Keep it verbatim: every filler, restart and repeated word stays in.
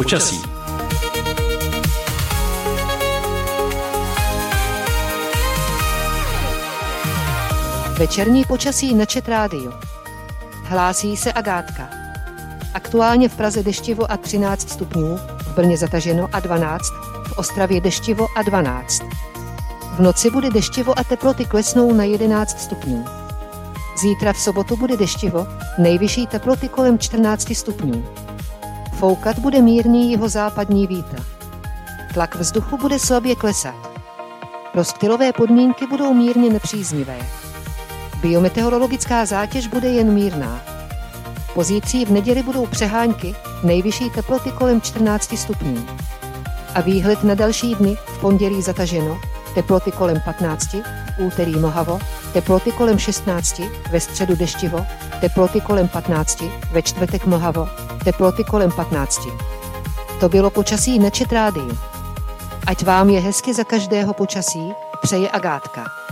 počasí. Večerní počasí na Chat rádiu. Hlásí se Agátka. Aktuálně v Praze deštivo a třináct stupňů, v Brně zataženo a dvanáct, v Ostravě deštivo a dvanáct. V noci bude deštivo a teploty klesnou na jedenáct stupňů. Zítra v sobotu bude deštivo, nejvyšší teploty kolem čtrnáct stupňů. Foukat bude mírný jihozápadní vítr. Tlak vzduchu bude slabě klesat. Rozptylové podmínky budou mírně nepříznivé. Biometeorologická zátěž bude jen mírná. Pozítří v neděli budou přehánky, nejvyšší teploty kolem čtrnáct stupňů. A výhled na další dny: v pondělí zataženo, teploty kolem patnáct, v úterý mlhavo, teploty kolem šestnáct, ve středu deštivo, teploty kolem patnáct, ve čtvrtek mlhavo, teploty kolem patnáct. To bylo počasí na Chat rádiu. Ať vám je hezky za každého počasí, přeje Agátka.